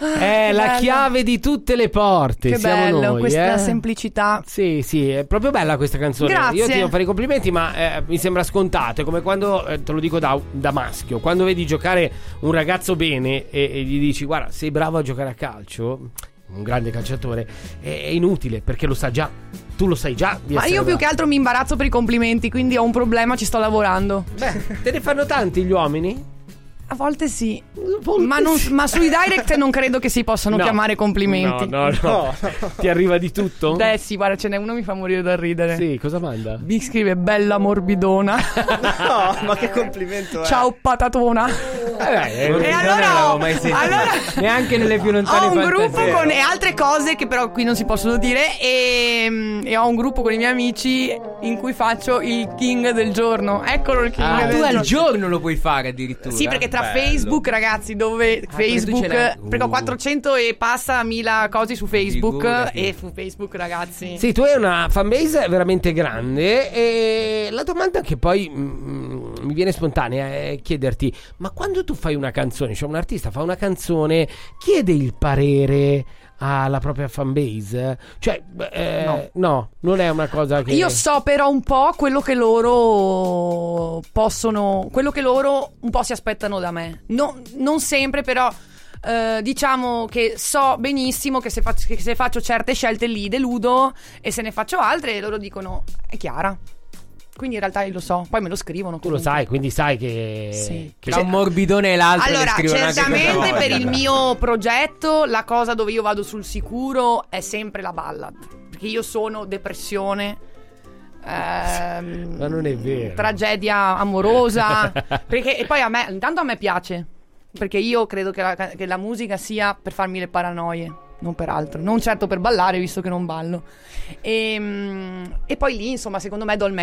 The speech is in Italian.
È la chiave di tutte le porte. Che siamo bello, noi, questa semplicità. Sì, è proprio bella questa canzone. Grazie. Io ti devo fare i complimenti, ma mi sembra scontato. È come quando, te lo dico da maschio, quando vedi giocare un ragazzo bene e gli dici: guarda, sei bravo a giocare a calcio, un grande calciatore, è inutile, perché lo sa già. Tu lo sai già di Ma essere io più bravo. che altro mi imbarazzo per i complimenti, quindi ho un problema, ci sto lavorando. Beh, te ne fanno tanti gli uomini? A volte sì, Ma ma sui direct non credo che si possano chiamare complimenti. No. Ti arriva di tutto? Beh sì, guarda, ce n'è uno mi fa morire da ridere. Sì, cosa manda? Mi scrive bella morbidona. No, ma che complimento è? Ciao patatona. E allora neanche nelle più lontane ho un fantasie. gruppo con altre cose che però qui non si possono dire, e ho un gruppo con i miei amici in cui faccio il king del giorno. Eccolo il king del Tu giorno. al giorno lo puoi fare addirittura. Sì, perché tra Bello. Facebook, ragazzi, dove Facebook, tu ce l'hai. perché ho 400 e passa 1000 cose su Facebook, Figurati. e su Facebook, ragazzi. Sì, tu hai una fanbase veramente grande, e la domanda che poi mi viene spontanea è chiederti: ma quando tu fai una canzone, cioè un artista fa una canzone, chiede il parere alla propria fanbase? Cioè, no, non è una cosa che... Io so però un po' quello che loro possono, quello che loro un po' si aspettano da me. Non sempre, però diciamo che so benissimo che se faccio certe scelte li deludo, e se ne faccio altre loro dicono è chiara. Quindi in realtà io lo so, poi me lo scrivono. Tu lo sai, quindi sai che... Sì. che Tra un morbidone e l'altro Allora, le scrivono anche certamente cosa per vogliono. il mio progetto la cosa dove io vado sul sicuro è sempre la ballad, perché io sono depressione, Ma non è vero. tragedia amorosa, perché, e poi intanto a me piace, perché io credo che la musica sia per farmi le paranoie, non per altro, non certo per ballare, visto che non ballo, e poi lì insomma secondo me do il